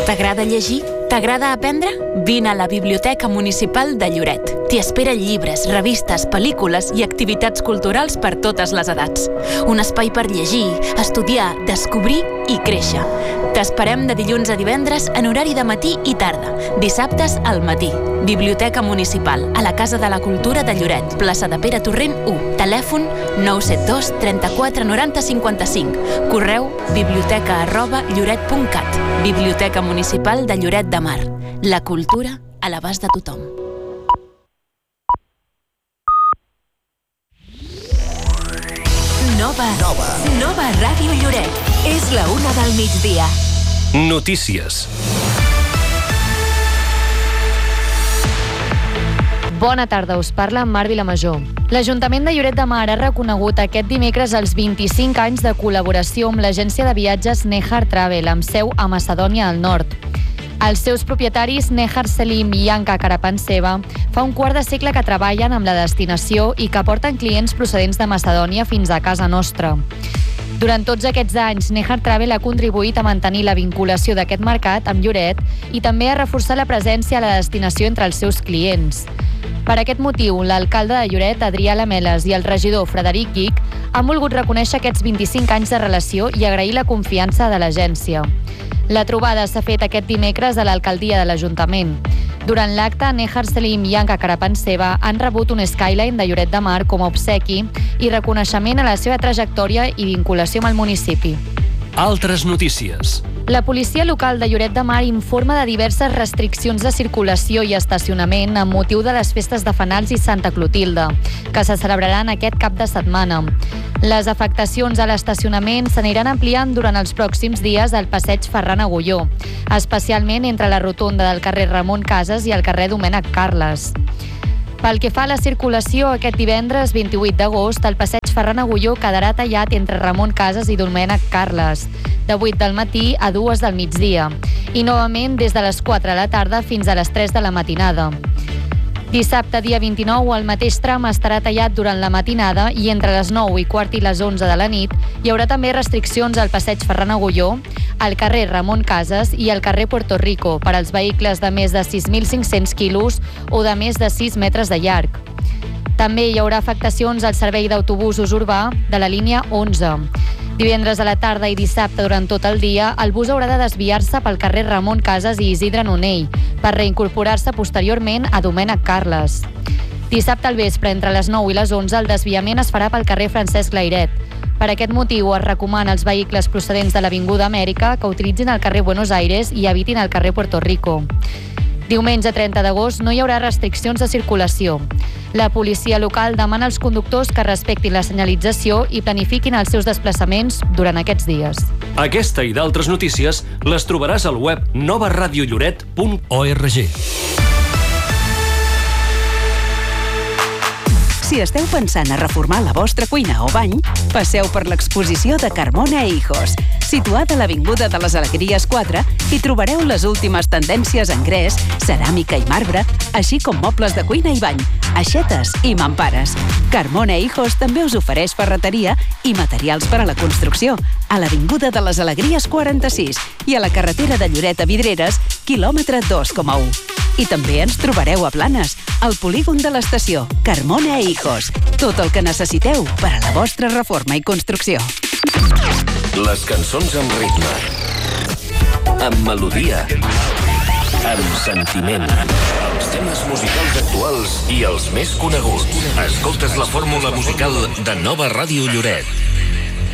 T'agrada llegir? T'agrada aprendre? Vine a la Biblioteca Municipal de Lloret. T'hi espera llibres, revistes, pel·lícules i activitats culturals per totes les edats. Un espai per llegir, estudiar, descobrir i créixer. T'esperem de dilluns a divendres en horari de matí i tarda, dissabtes al matí. Biblioteca Municipal, a la Casa de la Cultura de Lloret, plaça de Pere Torrent 1, telèfon 972 34 90 55, correu biblioteca@lloret.cat. Biblioteca Municipal de Lloret de Mar. La cultura a l'abast de tothom. Nova Ràdio Lloret. És la 1 del migdia. Notícies. Bona tarda, us parla Mar Vilamajor. L'Ajuntament de Lloret de Mar ha reconegut aquest dimecres els 25 anys de col·laboració amb l'agència de viatges Nehar Travel, amb seu a Macedònia del Nord. Els seus propietaris, Nehar Selim i Anka Karapanseva, fa un quart de segle que treballen amb la destinació i que porten clients procedents de Macedònia fins a casa nostra. Durant tots aquests anys, Nehar Travel ha contribuït a mantenir la vinculació d'aquest mercat amb Lloret i també a reforçar la presència a la destinació entre els seus clients. Per aquest motiu, l'alcalde de Lloret, Adrià Lameles, i el regidor Frederic Guic han volgut reconèixer aquests 25 anys de relació i agrair la confiança de l'agència. La trobada s'ha fet aquest dimecres a l'alcaldia de l'Ajuntament. Durant l'acte, Nehar Selim i Anka Karapanseva han rebut un Skyline de Lloret de Mar com a obsequi i reconeixement a la seva trajectòria i vinculació amb el municipi. Altres notícies. La policia local de Lloret de Mar informa de diverses restriccions de circulació i estacionament amb motiu de les festes de Fanals i Santa Clotilde, que se celebraran aquest cap de setmana. Les afectacions a l'estacionament s'aniran ampliant durant els pròxims dies al passeig Ferran Agulló, especialment entre la rotonda del carrer Ramon Casas i el carrer Domènec Carles. Pel que fa a la circulació, aquest divendres 28 d'agost, el passeig Ferran Agulló quedarà tallat entre Ramon Casas i Domènec Carles, de 8 del matí a 2 del migdia, i novament des de les 4 de la tarda fins a les 3 de la matinada. Dissabte, dia 29, el mateix tram estarà tallat durant la matinada i entre les 9:15 i les 11 de la nit hi haurà també restriccions al passeig Ferran Agulló, al carrer Ramon Casas i al carrer Puerto Rico per als vehicles de més de 6.500 quilos o de més de 6 metres de llarg. També hi haurà afectacions al servei d'autobusos urbà de la línia 11. Divendres a la tarda i dissabte durant tot el dia, el bus haurà de desviar-se pel carrer Ramon Casas i Isidre Nonell per reincorporar-se posteriorment a Domènec Carles. Dissabte al vespre, entre les 9 i les 11, el desviament es farà pel carrer Francesc Layret. Per aquest motiu, es recomana als vehicles procedents de l'Avinguda Amèrica que utilitzin el carrer Buenos Aires i evitin el carrer Puerto Rico. Diumenge 30 d'agost no hi haurà restriccions de circulació. La policia local demana als conductors que respectin la senyalització i planifiquin els seus desplaçaments durant aquests dies. Aquesta i d'altres notícies les trobaràs al web novaradiolloret.org. Si esteu pensant a reformar la vostra cuina o bany, passeu per l'exposició de Carmona Hijos. Situada a l'Avinguda de les Alegries 4, hi trobareu les últimes tendències en gres, ceràmica i marbre, així com mobles de cuina i bany, aixetes i mampares. Carmona Hijos també us ofereix ferreteria i materials per a la construcció, a l'Avinguda de les Alegries 46 i a la carretera de Lloret a Vidreres, quilòmetre 2,1. I també ens trobareu a Blanes, al polígon de l'estació. Carmona Hijos. Tot el que necessiteu per a la vostra reforma i construcció. Les cançons amb ritme, amb melodia, amb sentiment. Els temes musicals actuals i els més coneguts. Escoltes la fórmula musical de Nova Ràdio Lloret.